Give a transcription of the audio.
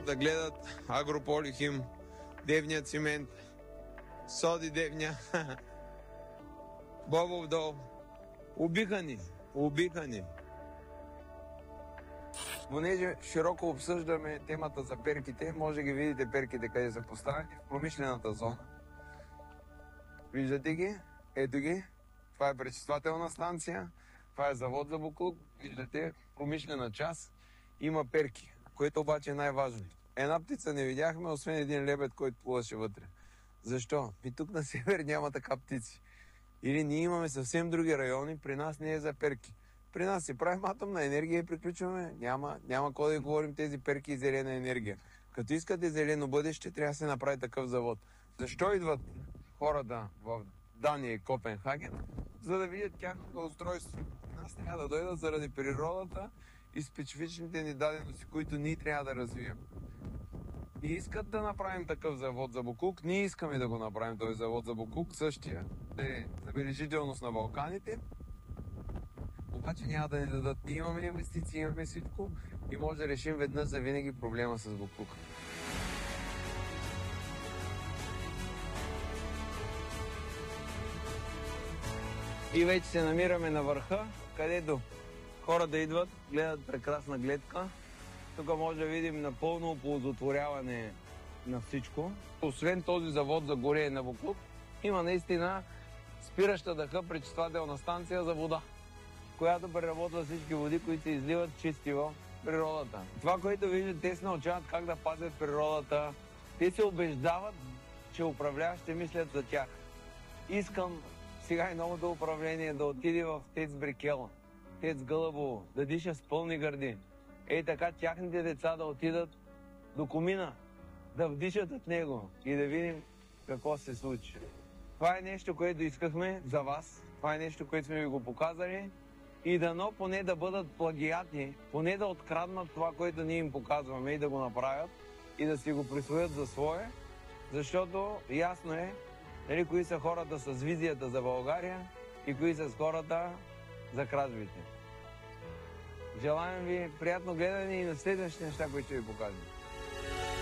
да гледат Агрополихим, Девния цимент, Соди Девния, Бобов дол. Убиха ни. Понеже широко обсъждаме темата за перките, може да ги видите перките къде са поставени в промишлената зона. Виждате ги? Ето ги. Това е пречиствателна станция. Това е завод за буклук. Виждате, промишлена част има перки, което обаче е най-важно. Една птица не видяхме, освен един лебед, който плуваше вътре. Защо? Тук на север няма така птици. Или ние имаме съвсем други райони, при нас не е за перки. При нас си правим атомна енергия и приключваме. Няма кой да говорим тези перки и зелена енергия. Като искате зелено бъдеще, трябва да се направи такъв завод. Защо идват хората в Дания и Копенхаген? За да видят тяхното устройство. Нас трябва да дойдат заради природата и специфичните ни дадености, които ние трябва да развием. И искат да направим такъв завод за буклук. Ние искаме да го направим този завод за буклук. Същия е забележителност на Балканите. Обаче няма да ни дадат. Имаме инвестиции, имаме всичко и може да решим веднъж за винаги проблема с буклука. И вече се намираме на върха, където хората идват, гледат прекрасна гледка. Тук може да видим напълно оползотворяване на всичко. Освен този завод за горене на буклук, има наистина спираща дъха пречиствателна станция за вода, която преработва всички води, които се изливат чисти в природата. Това, което виждат, те се научават как да пазят природата. Те се убеждават, че управляващите мислят за тях. Искам сега и новото управление да отиде в ТЕЦ Брикел, ТЕЦ Гълъбово, да диша с пълни гърди. Така тяхните деца да отидат до комина, да вдишат от него и да видим какво се случи. Това е нещо, което искахме за вас. Това е нещо, което сме ви го показали. И дано поне да бъдат плагиатни, поне да откраднат това, което ние им показваме и да го направят и да си го присвоят за свое, защото ясно е кои са хората с визията за България и кои са хората за кражбите. Желаем ви приятно гледане и на следващите неща, които ще ви показвам.